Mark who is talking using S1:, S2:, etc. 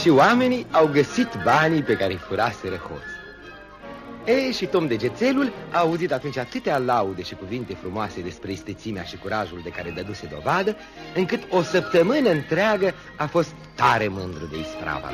S1: și oamenii au găsit banii pe care îi furaseră hoții. Și Tom Degețelul a auzit atunci atâtea laude și cuvinte frumoase despre istețimea și curajul de care dăduse dovadă, încât o săptămână întreagă a fost tare mândru de isprava.